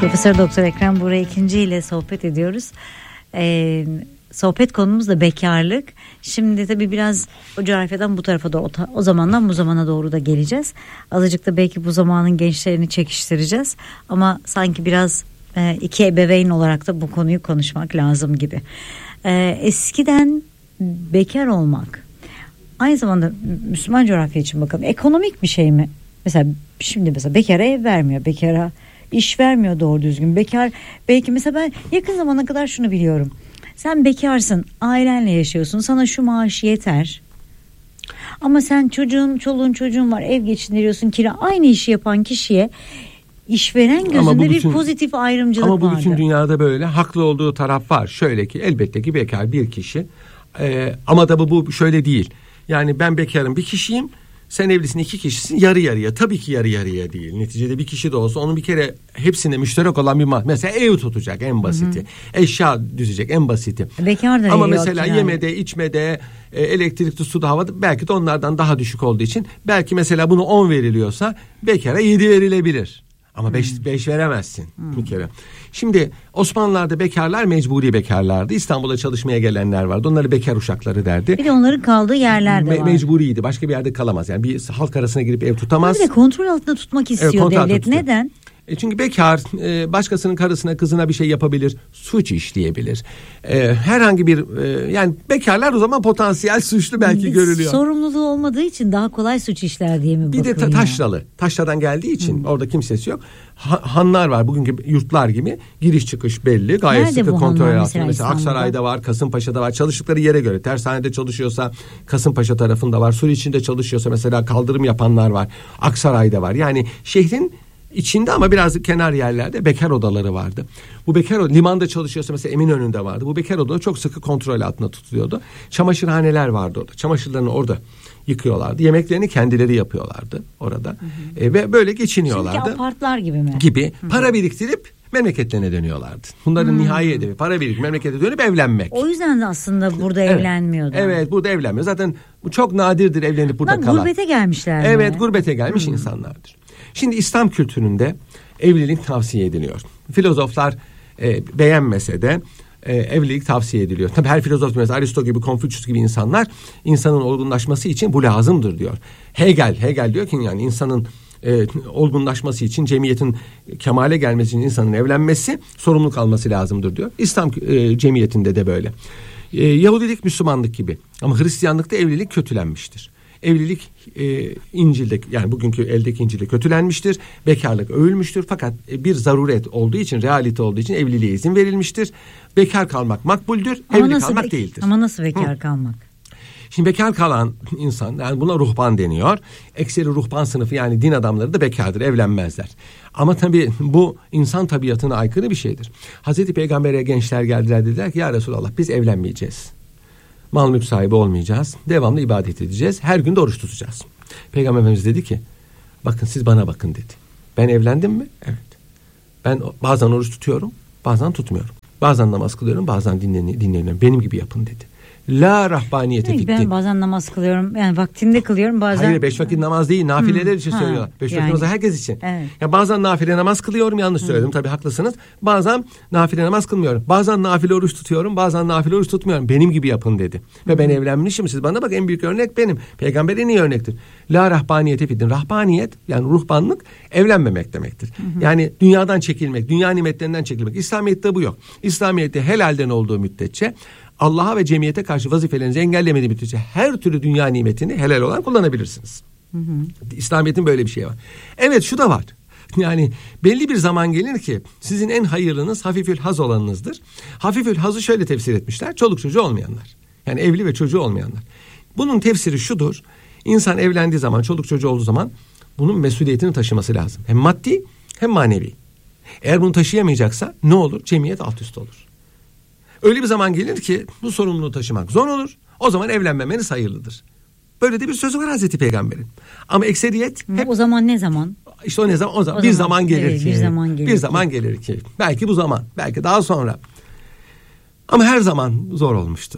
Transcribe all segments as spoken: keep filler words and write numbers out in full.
Profesör Doktor Ekrem Buğra İkinci ile sohbet ediyoruz. Ee, sohbet konumuz da bekarlık. Şimdi tabii biraz o coğrafyadan bu tarafa doğru, o zamandan bu zamana doğru da geleceğiz. Azıcık da belki bu zamanın gençlerini çekiştireceğiz. Ama sanki biraz e, iki ebeveyn olarak da bu konuyu konuşmak lazım gibi. Ee, eskiden bekar olmak, aynı zamanda Müslüman coğrafya için bakalım, ekonomik bir şey mi? Mesela şimdi mesela bekara ev vermiyor, bekara iş vermiyor doğru düzgün. Bekar belki mesela ben yakın zamana kadar şunu biliyorum. Sen bekarsın, ailenle yaşıyorsun, sana şu maaş yeter. Ama sen çocuğun, çoluğun çocuğun var, ev geçindiriyorsun, kira, aynı işi yapan kişiye işveren gözünde bütün, bir pozitif ayrımcılık vardı. Ama bu bütün vardı. Dünyada böyle haklı olduğu taraf var. Şöyle ki elbette ki bekar bir kişi. Ee, ama tabii bu şöyle değil. Yani ben bekarım bir kişiyim. Sen evlisin iki kişisin, yarı yarıya. Tabii ki yarı yarıya değil. Neticede bir kişi de olsa onun bir kere hepsinde müşterek olan bir madde. Mesela ev tutacak en basiti. Hı hı. Eşya düzecek en basiti. Bekar da ama mesela yani. Yemede, içmede, elektrikli, suda, havada belki de onlardan daha düşük olduğu için belki mesela bunu on veriliyorsa bekara yedi verilebilir. Ama beş, hmm. beş veremezsin hmm. bir kere. Şimdi Osmanlılar'da bekarlar mecburi bekarlardı. İstanbul'a çalışmaya gelenler vardı. Onları bekar uşakları derdi. Bir de onların kaldığı yerler de Me- var. Mecburiydi. Başka bir yerde kalamaz. Yani bir halk arasına girip ev tutamaz. Bir de kontrol altında tutmak istiyor evet, devlet. Neden? E çünkü bekar e, başkasının karısına kızına bir şey yapabilir, suç işleyebilir. E, herhangi bir e, yani bekarlar o zaman potansiyel suçlu belki bir görülüyor. Sorumluluğu olmadığı için daha kolay suç işler diye mi bakıyor? Bir de ta- taşralı. Taşradan geldiği için hmm. orada kimsesi yok. Ha, hanlar var bugünkü yurtlar gibi, giriş çıkış belli. Gayet nerede sıkı kontrol altında. Mesela, mesela Aksaray'da var, Kasımpaşa'da var. Çalıştıkları yere göre. Tersanede çalışıyorsa Kasımpaşa tarafında var. Sur içinde çalışıyorsa mesela kaldırım yapanlar var. Aksaray'da var. Yani şehrin İçinde ama biraz kenar yerlerde bekar odaları vardı. Bu bekar odaları, limanda çalışıyorsa mesela Eminönü'nde vardı. Bu bekar odaları çok sıkı kontrol altında tutuluyordu. Çamaşırhaneler vardı orada. Çamaşırlarını orada yıkıyorlardı. Yemeklerini kendileri yapıyorlardı orada. Hı hı. E, ve böyle geçiniyorlardı. Çünkü apartlar gibi mi? Gibi. Hı hı. Para biriktirip memleketlerine dönüyorlardı. Bunların hmm. nihai hedefi para biriktirip memlekete dönüp evlenmek. O yüzden de aslında burada evet. evlenmiyordu. Evet, burada evlenmiyor. Zaten bu çok nadirdir evlenip burada Lan, kalan. Gurbete gelmişler. Evet, mi? gurbete gelmiş hmm. insanlardır. Şimdi İslam kültüründe evlilik tavsiye ediliyor. Filozoflar e, beğenmese de e, evlilik tavsiye ediliyor. Tabii her filozof, mesela Aristo gibi, Konfüçyüs gibi insanlar insanın olgunlaşması için bu lazımdır diyor. Hegel, Hegel diyor ki yani insanın e, olgunlaşması için, cemiyetin kemale gelmesi için insanın evlenmesi, sorumluluk alması lazımdır diyor. İslam e, cemiyetinde de böyle. E, Yahudilik, Müslümanlık gibi. Ama Hristiyanlıkta evlilik kötülenmiştir. Evlilik e, İncil'de, yani bugünkü eldeki İncil'de kötülenmiştir. Bekarlık övülmüştür. Fakat e, bir zaruret olduğu için, realite olduğu için evliliğe izin verilmiştir. Bekar kalmak makbuldür, ama evli kalmak be- değildir. Ama nasıl bekar Hı. kalmak? Şimdi bekar kalan insan, yani buna ruhban deniyor. Ekseri ruhban sınıfı, yani din adamları da bekardır, evlenmezler. Ama tabii bu insan tabiatına aykırı bir şeydir. Hazreti Peygamber'e gençler geldiler, dediler ki ya Resulallah biz evlenmeyeceğiz. Mal mülk sahibi olmayacağız. Devamlı ibadet edeceğiz. Her gün de oruç tutacağız. Peygamber Efendimiz dedi ki bakın siz bana bakın dedi. Ben evlendim mi? Evet. Ben bazen oruç tutuyorum, bazen tutmuyorum. Bazen namaz kılıyorum, bazen dinleniyorum. Benim gibi yapın dedi. La rahbaniyete fiddin. Ben bazen namaz kılıyorum. Yani vaktinde kılıyorum bazen. Hayır, beş vakit namaz değil, nafileler hmm. için ha, söylüyorlar. Beş yani. vakit namaz herkes için. Evet. Ya bazen nafile namaz kılıyorum, yanlış hmm. söyledim tabii, haklısınız. Bazen nafile namaz kılmıyorum. Bazen nafile oruç tutuyorum, bazen nafile oruç tutmuyorum. Benim gibi yapın dedi. Ve hmm. ben evlenmişim, siz bana bak, en büyük örnek benim. Peygamber en iyi örnektir. La rahbaniyete fiddin. Rahbaniyet, yani ruhbanlık evlenmemek demektir. Hmm. Yani dünyadan çekilmek, dünya nimetlerinden çekilmek. İslamiyet'te bu yok. İslamiyet'te helalden olduğu müddetçe, Allah'a ve cemiyete karşı vazifelerinizi engellemediği müddetçe her türlü dünya nimetini helal olan kullanabilirsiniz. Hı hı. İslamiyet'in böyle bir şeyi var. Evet, şu da var. Yani belli bir zaman gelir ki sizin en hayırlınız hafifül haz olanınızdır. Hafifül hazı şöyle tefsir etmişler: çoluk çocuğu olmayanlar. Yani evli ve çocuğu olmayanlar. Bunun tefsiri şudur: İnsan evlendiği zaman, çoluk çocuğu olduğu zaman bunun mesuliyetini taşıması lazım. Hem maddi hem manevi. Eğer bunu taşıyamayacaksa ne olur? Cemiyet alt üst olur. Öyle bir zaman gelir ki bu sorumluluğu taşımak zor olur. O zaman evlenmemeniz hayırlıdır. Böyle de bir sözü var Hazreti Peygamber'in. Ama ekseriyet hep... O zaman ne zaman? İşte o ne zaman? O zaman, o bir zaman, zaman gelir evet, ki. Bir zaman gelir, bir zaman gelir ki. Belki bu zaman, belki daha sonra. Ama her zaman zor olmuştur.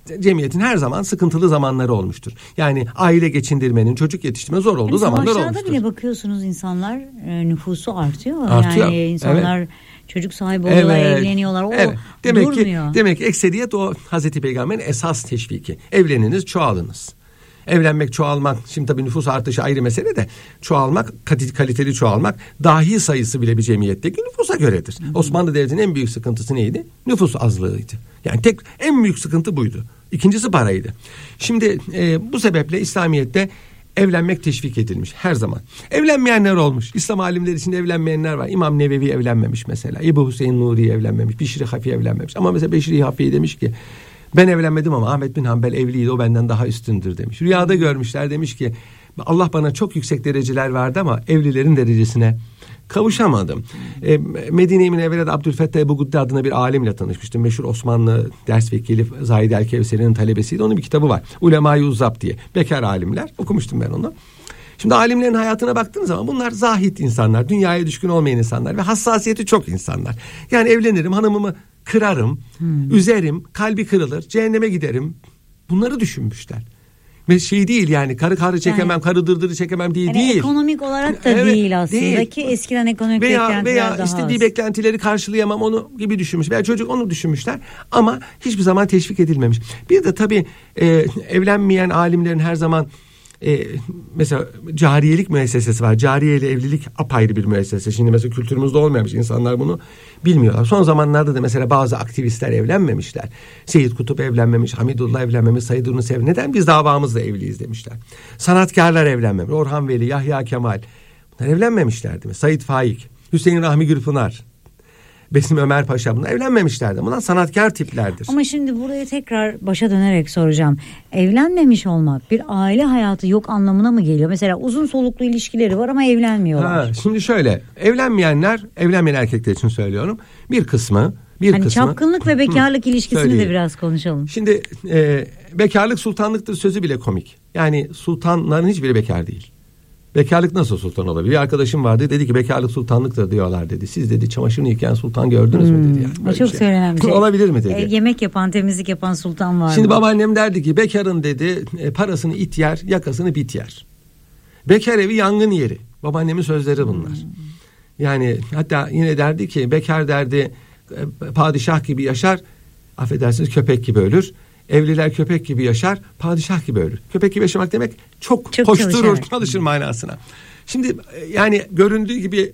cemiyetin her zaman sıkıntılı zamanları olmuştur. Yani aile geçindirmenin, çocuk yetiştirme zor olduğu yani zamanlar olmuştur. Savaşlarda bile bakıyorsunuz insanlar e, nüfusu artıyor. Artıyor. Yani insanlar evet. çocuk sahibi oluyorlar, evet. evleniyorlar. O evet. demek durmuyor. Ki, demek ki ekseriyet o Hazreti Peygamber'in esas teşviki. Evleniniz, çoğalınız. Evlenmek, çoğalmak, şimdi tabii nüfus artışı ayrı mesele de çoğalmak, kaliteli çoğalmak dahi sayısı bile bir cemiyetteki nüfusa göredir. Hı hı. Osmanlı Devleti'nin en büyük sıkıntısı neydi? Nüfus azlığıydı. Yani tek en büyük sıkıntı buydu. İkincisi paraydı. Şimdi e, bu sebeple İslamiyet'te evlenmek teşvik edilmiş her zaman. Evlenmeyenler olmuş. İslam alimleri içinde evlenmeyenler var. İmam Nevevi evlenmemiş mesela. Ebu Hüseyin Nuri evlenmemiş. Bişri Hafi evlenmemiş. Ama mesela Bişri Hafi demiş ki ben evlenmedim ama Ahmet bin Hanbel evliydi, o benden daha üstündür demiş. Rüyada görmüşler, demiş ki Allah bana çok yüksek dereceler verdi ama evlilerin derecesine kavuşamadım. E, Medine-i Münevvere'de Abdülfettah Ebu Gudde adına bir alimle tanışmıştım. Meşhur Osmanlı ders vekili Zahid el-Kevseri'nin talebesiydi. Onun bir kitabı var. Ulema-i Uzzab diye. Bekar alimler. Okumuştum ben onu. Şimdi alimlerin hayatına baktığınız zaman bunlar zahit insanlar, dünyaya düşkün olmayan insanlar ve hassasiyeti çok insanlar. Yani evlenirim, hanımımı kırarım, hmm. üzerim, kalbi kırılır, cehenneme giderim. Bunları düşünmüşler. Ve şey değil yani karı karı çekemem, yani, karı dırdırı çekemem diye yani değil. Ekonomik olarak da evet, değil aslında değil. Ki eskiden ekonomik veya, beklentiler veya daha istediği az. Veya beklentileri karşılayamam onu gibi düşünmüş. Veya çocuk onu düşünmüşler ama hiçbir zaman teşvik edilmemiş. Bir de tabii e, evlenmeyen alimlerin her zaman Ee, mesela cariyelik müessesesi var. Cariye ile evlilik apayrı bir müessese. Şimdi mesela kültürümüzde olmamış, insanlar bunu bilmiyorlar. Son zamanlarda da mesela bazı aktivistler evlenmemişler. Seyyid Kutup evlenmemiş, Hamidullah evlenmemiş, Said Nursi evlenmemiş. Neden? Biz davamızla evliyiz demişler. Sanatkarlar evlenmemiş. Orhan Veli, Yahya Kemal. Bunlar evlenmemişlerdi mi? Said Faik, Hüseyin Rahmi Gürpınar, Besim Ömer Paşa, bunlar evlenmemişlerdi. Bunlar sanatkar tiplerdir. Ama şimdi buraya tekrar başa dönerek soracağım. Evlenmemiş olmak bir aile hayatı yok anlamına mı geliyor? Mesela uzun soluklu ilişkileri var ama evlenmiyorlar. Ha, şimdi şöyle, evlenmeyenler, evlenmeyen erkekler için söylüyorum. Bir kısmı, bir hani kısmı. Çapkınlık ve bekarlık ilişkisini söyleyeyim. De biraz konuşalım. Şimdi e, bekarlık sultanlıktır sözü bile komik. Yani sultanların hiçbiri bekar değil. Bekarlık nasıl sultan olabilir? Bir arkadaşım vardı, dedi ki bekarlık sultanlıktır diyorlar dedi. Siz dedi çamaşırını yıkayan sultan gördünüz hmm, mü dedi. Yani. O çok şey. söylenen bir şey. Olabilir mi dedi. E, yemek yapan, temizlik yapan sultan var Şimdi mı? babaannem derdi ki bekarın dedi e, parasını it yer, yakasını bit yer. Bekar evi yangın yeri. Babaannemin sözleri bunlar. Hmm. Yani hatta yine derdi ki bekar derdi e, padişah gibi yaşar, affedersiniz köpek gibi ölür. Evliler köpek gibi yaşar, padişah gibi ölür. Köpek gibi yaşamak demek çok, çok koşturur, çalışır. çalışır manasına. Şimdi yani göründüğü gibi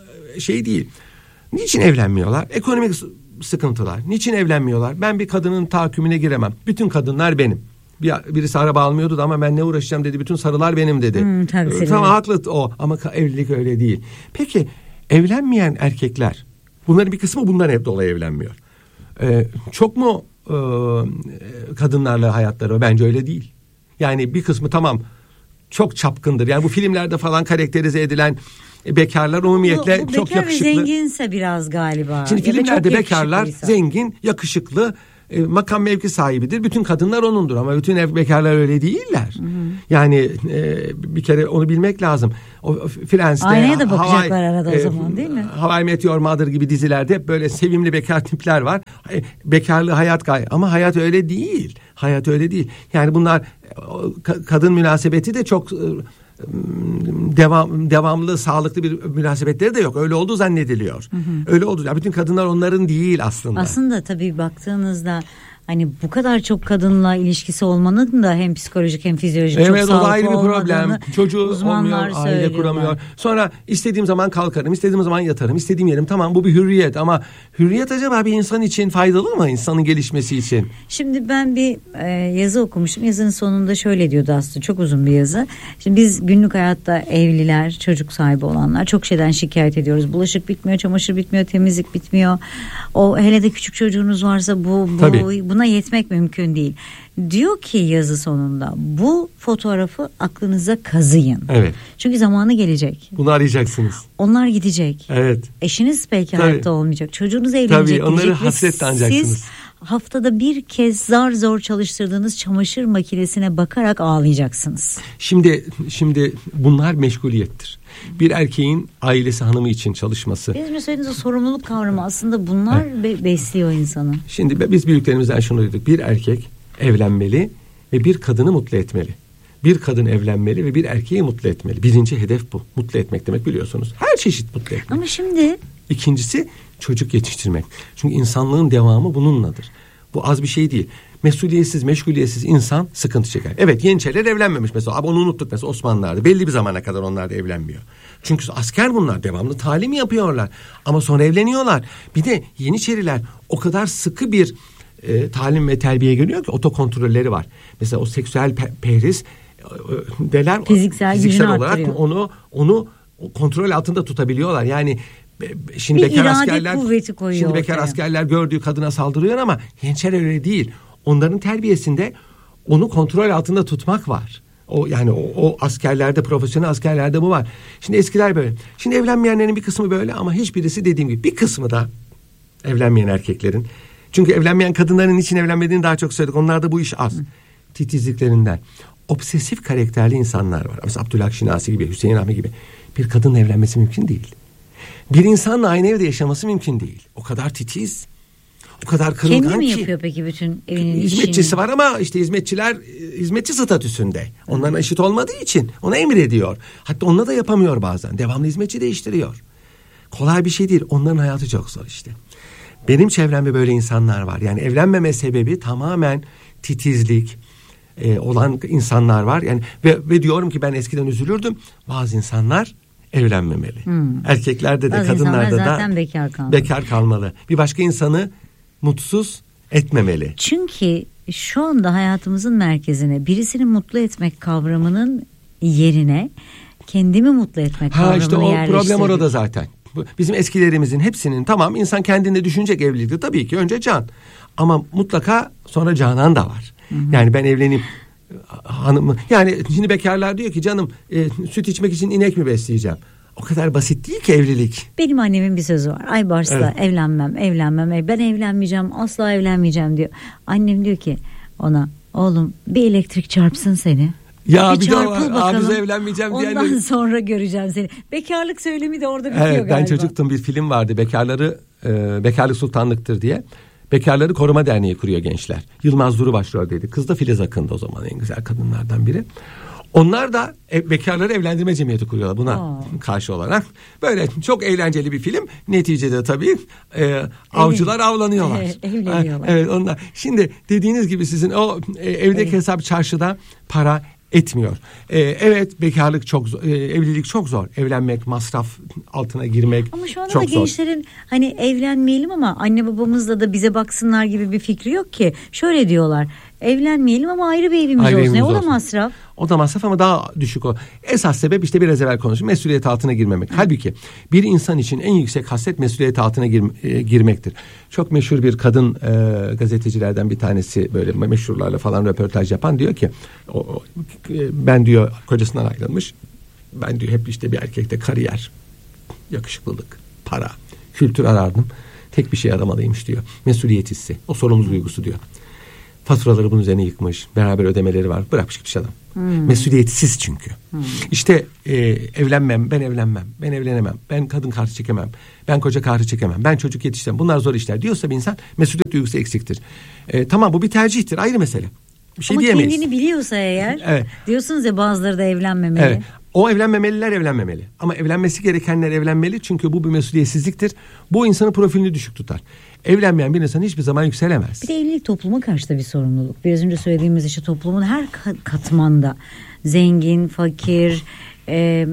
şey değil. Niçin evlenmiyorlar? Ekonomik sıkıntılar. Niçin evlenmiyorlar? Ben bir kadının tahakkümüne giremem. Bütün kadınlar benim. Bir, birisi araba almıyordu da ama ben ne uğraşacağım dedi. Bütün sarılar benim dedi. Hmm, tabii tamam haklı o ama evlilik öyle değil. Peki evlenmeyen erkekler, bunların bir kısmı bundan hep dolayı evlenmiyor. Ee, çok mu kadınlarla hayatları? Bence öyle değil. Yani bir kısmı tamam çok çapkındır. Yani bu filmlerde falan karakterize edilen bekarlar umumiyetle bu, bu çok yakışıklı. Bekar ve zenginse biraz galiba. Şimdi ya filmlerde bekarlar zengin, yakışıklı, e, makam mevki sahibidir. Bütün kadınlar onundur ama bütün ev bekarlar öyle değiller. Hı hı. Yani e, bir kere onu bilmek lazım. O Friends'te aynaya da bakacaklar Hawaii, arada o zaman e, değil mi? How I Met Your Mother gibi dizilerde hep böyle sevimli bekar tipler var. E, bekarlığı hayat gayet ama hayat öyle değil. Hayat öyle değil. Yani bunlar kadın münasebeti de çok devam devamlı sağlıklı bir münasebetleri de yok. Öyle olduğu zannediliyor. Hı hı. Öyle oldu. Ya bütün kadınlar onların değil aslında. Aslında tabii baktığınızda hani bu kadar çok kadınla ilişkisi olmanın da hem psikolojik hem fizyolojik evet, çok sağlıklı olmadığını evet o ayrı bir problem. Çocuğu olmuyor, aile kuramıyor. Sonra istediğim zaman kalkarım, istediğim zaman yatarım, istediğim yerim. Tamam bu bir hürriyet ama hürriyet acaba bir insan için faydalı mı? İnsanın gelişmesi için. Şimdi ben bir e, yazı okumuştum. Yazının sonunda şöyle diyordu aslında, çok uzun bir yazı. Şimdi biz günlük hayatta evliler, çocuk sahibi olanlar çok şeyden şikayet ediyoruz. Bulaşık bitmiyor, çamaşır bitmiyor, temizlik bitmiyor. O hele de küçük çocuğunuz varsa bu bu Tabii. buna yetmek mümkün değil. Diyor ki yazı sonunda bu fotoğrafı aklınıza kazıyın. Evet. Çünkü zamanı gelecek. Bunu arayacaksınız. Onlar gidecek. Evet. Eşiniz belki hayatta olmayacak. Çocuğunuz evlenecek. Tabii onları hasretle anacaksınız. Siz haftada bir kez zar zor çalıştırdığınız çamaşır makinesine bakarak ağlayacaksınız. Şimdi şimdi bunlar meşguliyettir. Bir erkeğin ailesi, hanımı için çalışması. Biz mi söylediğiniz o sorumluluk kavramı aslında bunlar evet. be- besliyor insanı. Şimdi biz büyüklerimizden şunu dedik. Bir erkek evlenmeli ve bir kadını mutlu etmeli. Bir kadın evlenmeli ve bir erkeği mutlu etmeli. Birinci hedef bu. Mutlu etmek demek biliyorsunuz. Her çeşit mutlu etmek. Ama şimdi... İkincisi çocuk yetiştirmek. Çünkü insanlığın devamı bununladır. Bu az bir şey değil. Mesuliyetsiz, meşguliyetsiz insan sıkıntı çeker. Evet, Yeniçeriler evlenmemiş mesela. Abi onu unuttuk mesela Osmanlılar'da. Belli bir zamana kadar onlar da evlenmiyor. Çünkü asker bunlar, devamlı talim yapıyorlar. Ama sonra evleniyorlar. Bir de Yeniçeriler o kadar sıkı bir e, talim ve terbiye görüyor ki otokontrolleri var. Mesela o seksüel pe- perhiz e, deler fiziksel, fiziksel olarak arttırıyor. onu onu kontrol altında tutabiliyorlar. Yani şimdi bir bekar askerler şimdi bekar ortaya. askerler gördüğü kadına saldırıyor ama Yeniçeriler öyle değil. Onların terbiyesinde onu kontrol altında tutmak var. O yani o, o askerlerde, profesyonel askerlerde bu var. Şimdi eskiler böyle. Şimdi evlenmeyenlerin bir kısmı böyle ama hiçbirisi dediğim gibi bir kısmı da evlenmeyen erkeklerin. Çünkü evlenmeyen kadınların için evlenmediğini daha çok söyledik. Onlarda bu iş az. Hı. Titizliklerinden. Obsesif karakterli insanlar var. Mesela Abdülhak Şinasi gibi, Hüseyin Rahmi gibi. Bir kadınla evlenmesi mümkün değil. Bir insanla aynı evde yaşaması mümkün değil. O kadar titiz, o kadar kırılgan ki. Kendi mi yapıyor peki bütün evinin hizmetçisi işini? var ama işte hizmetçiler hizmetçi statüsünde. Onların eşit olmadığı için ona emrediyor. Hatta onunla da yapamıyor bazen. Devamlı hizmetçi değiştiriyor. Kolay bir şey değil. Onların hayatı çok zor işte. Benim çevremde böyle insanlar var. Yani evlenmeme sebebi tamamen titizlik e, olan insanlar var. Yani ve, ve diyorum ki ben eskiden üzülürdüm. Bazı insanlar evlenmemeli. Hmm. Erkeklerde de, bazı kadınlarda da bekar kalmalı. bekar kalmalı. Bir başka insanı mutsuz etmemeli. Çünkü şu anda hayatımızın merkezine birisini mutlu etmek kavramının yerine kendimi mutlu etmek ha, kavramını işte o yerleştirdik. problem orada zaten. Bizim eskilerimizin hepsinin tamam insan kendinde düşünecek evlilikte tabii ki önce can. Ama mutlaka sonra canan da var. Hı hı. Yani ben evleneyim hanımı. Yani şimdi bekarlar diyor ki canım e, süt içmek için inek mi besleyeceğim? O kadar basit değil ki evlilik. Benim annemin bir sözü var. Aybars'la evet. evlenmem, evlenmem. Ben evlenmeyeceğim, asla evlenmeyeceğim diyor. Annem diyor ki ona oğlum bir elektrik çarpsın seni. Ya bir, bir çarpıl de abize evlenmeyeceğim ondan diyenleri. Ondan sonra göreceğim seni. Bekarlık söylemi de orada bitiyor evet, galiba. Ben çocuktum, bir film vardı. Bekarları e, Bekarlık Sultanlıktır diye. Bekarları Koruma Derneği kuruyor gençler. Yılmaz Duru başroldeydi. Kız da Filiz Akın'dı o zaman, en güzel kadınlardan biri. Onlar da e, bekarları evlendirme cemiyeti kuruyorlar buna Aa. karşı olarak. Böyle çok eğlenceli bir film. Neticede tabii e, avcılar avlanıyorlar. Evet, evleniyorlar. Evet, onlar. Şimdi dediğiniz gibi sizin o e, evdeki evet. hesap çarşıda para etmiyor. Ee, evet bekarlık çok zor, e, evlilik çok zor. Evlenmek, masraf altına girmek çok zor. Ama şu anda da gençlerin hani evlenmeyelim ama anne babamızla da bize baksınlar gibi bir fikri yok ki. Şöyle diyorlar. Evlenmeyelim ama ayrı bir evimiz ayrı olsun. Evimiz o da olsun. masraf. O da masraf ama daha düşük o. Esas sebep işte biraz evvel konuştum. Mesuliyet altına girmemek. Hı. Halbuki bir insan için en yüksek hasret mesuliyet altına gir, e, girmektir. Çok meşhur bir kadın e, gazetecilerden bir tanesi, böyle meşhurlarla falan röportaj yapan, diyor ki o, o, ben diyor kocasından ayrılmış. Ben diyor hep işte bir erkekte kariyer, yakışıklılık, para, kültür arardım. Tek bir şey aramalıymış diyor. Mesuliyet hissi. O sorumluluk duygusu diyor. Faturaları bunun üzerine yıkmış. Beraber ödemeleri var. Bırakmış gitmiş adam. Hmm. Mesuliyetsiz çünkü. Hmm. İşte e, evlenmem, ben evlenmem, ben evlenemem, ben kadın karşı çekemem, ben koca karşı çekemem, ben çocuk yetiştiremem. Bunlar zor işler diyorsa bir insan mesuliyet duygusu eksiktir. E, tamam, bu bir tercihtir, ayrı mesele. Bir şey ama diyemeyiz. Kendini biliyorsa eğer, evet. diyorsunuz ya bazıları da evlenmemeli. Evet. O evlenmemeliler evlenmemeli. Ama evlenmesi gerekenler evlenmeli. Çünkü bu bir mesuliyetsizliktir. Bu insanın profilini düşük tutar. Evlenmeyen bir insan hiçbir zaman yükselemez. Bir de evlilik topluma karşı da bir sorumluluk. Biraz önce söylediğimiz işte toplumun her katmanda zengin, fakir, e,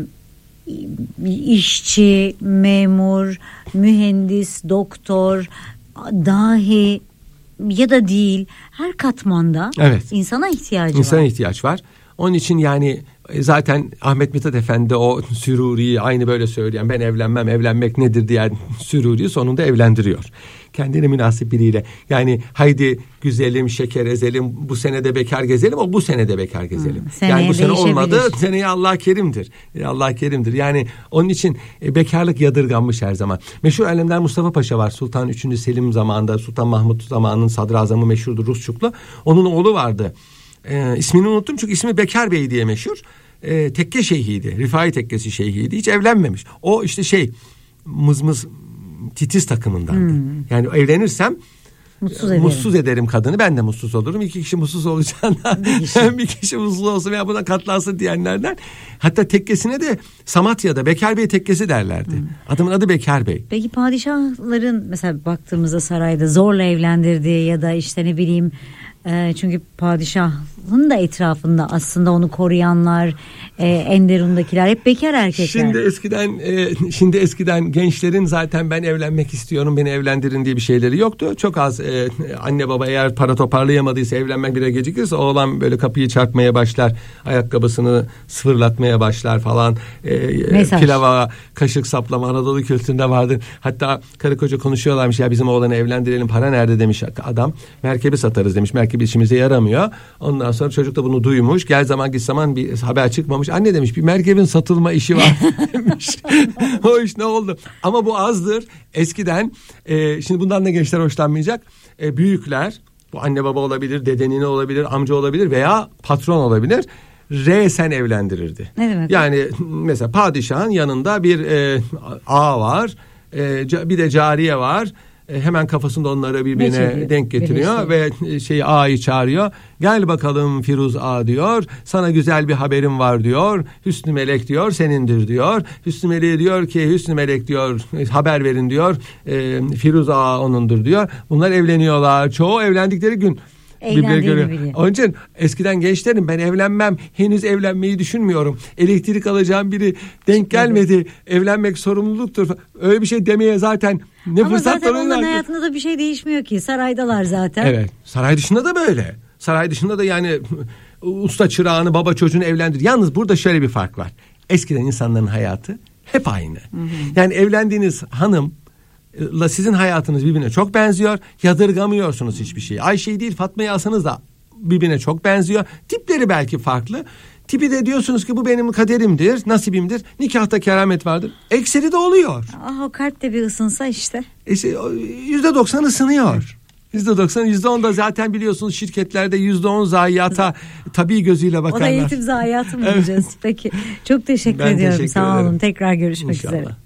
işçi, memur, mühendis, doktor, dahi ya da değil, her katmanda evet. insana ihtiyacı İnsana var. ihtiyaç var. Onun için yani zaten Ahmet Mithat Efendi o Süruri'yi aynı böyle söyleyen, ben evlenmem, evlenmek nedir diyen Süruri'yi sonunda evlendiriyor. Kendine münasip biriyle. Yani haydi güzelim, şeker ezelim, bu senede bekar gezelim, o bu senede bekar gezelim. Hmm, yani bu sene olmadı, seneye Allah kerimdir. Allah kerimdir. Yani onun için e, bekarlık yadırganmış her zaman. Meşhur Alemdar Mustafa Paşa var. Sultan üçüncü. Selim zamanında, Sultan Mahmut zamanının sadrazamı meşhurdur, Rusçuklu. Onun oğlu vardı. Ee, ismini unuttum çünkü ismi Bekar Bey diye meşhur. Ee, tekke şeyhiydi. Rifai tekkesi şeyhiydi. Hiç evlenmemiş. O işte şey mızmız titiz takımındandı. Hmm. Yani evlenirsem mutsuz ederim. mutsuz ederim kadını, ben de mutsuz olurum. İki kişi mutsuz olacağına bir kişi, bir kişi mutsuz olsun veya buna katlansın diyenlerden. Hatta tekkesine de Samatya'da Bekar Bey tekkesi derlerdi. Hmm. Adamın adı Bekar Bey. Peki padişahların mesela baktığımızda sarayda zorla evlendirdiği ya da işte ne bileyim e, çünkü padişahın da etrafında aslında onu koruyanlar, e, Enderun'dakiler hep bekar erkekler. Şimdi eskiden e, şimdi eskiden gençlerin zaten ben evlenmek istiyorum, beni evlendirin diye bir şeyleri yoktu. Çok az e, anne baba eğer para toparlayamadıysa, evlenmek bile gecikirse oğlan böyle kapıyı çarpmaya başlar, ayakkabısını sıfırlatmaya başlar falan. E, pilava kaşık saplama Anadolu kültüründe vardır. Hatta karı koca konuşuyorlarmış, ya bizim oğlanı evlendirelim, para nerede demiş adam. Merkebi satarız demiş, merkebi işimize yaramıyor. Ondan sonra çocuk da bunu duymuş. Gel zaman git zaman bir haber çıkmamış. Anne demiş, bir merkebin satılma işi var demiş. O iş ne oldu? Ama bu azdır. Eskiden e, şimdi bundan da gençler hoşlanmayacak. E, büyükler, bu anne baba olabilir, dedenine olabilir, amca olabilir veya patron olabilir. Resen evlendirirdi. Ne demek? Yani mesela padişahın yanında bir e, ağa var. E, bir de cariye var. Hemen kafasında onları birbirine denk getiriyor ve şeyi ağayı çağırıyor. Gel bakalım Firuz Ağa diyor. Sana güzel bir haberim var diyor. Hüsnü Melek diyor senindir diyor. Hüsnü Melek diyor ki Hüsnü Melek diyor haber verin diyor. E, Firuz Ağa onundur diyor. Bunlar evleniyorlar. Çoğu evlendikleri gün Onun için eskiden gençlerim ben evlenmem, henüz evlenmeyi düşünmüyorum, elektrik alacağım biri denk gelmedi, evet. Evlenmek sorumluluktur, öyle bir şey demeye zaten ne ama fırsat zaten onların hayatında da bir şey değişmiyor ki, saraydalar zaten. Evet, saray dışında da böyle, saray dışında da yani usta çırağını baba çocuğunu evlendir. Yalnız burada şöyle bir fark var, eskiden insanların hayatı hep aynı. Hı hı. Yani evlendiğiniz hanım la sizin hayatınız birbirine çok benziyor. Yadırgamıyorsunuz hiçbir şeyi. Ayşe'yi değil Fatma'yı alsanız da birbirine çok benziyor. Tipleri belki farklı. Tipi de diyorsunuz ki bu benim kaderimdir, nasibimdir. Nikahta keramet vardır. Ekseri de oluyor. Ah, o kalp de bir ısınsa işte. Yüzde doksan ısınıyor. Yüzde doksan, yüzde on da zaten biliyorsunuz şirketlerde yüzde on zayiata tabii gözüyle bakarlar. O da eğitim zayiatı mı diyeceğiz? Evet. Peki. Çok teşekkür ben ediyorum. Teşekkür Sağ ederim. olun. Tekrar görüşmek İnşallah. üzere.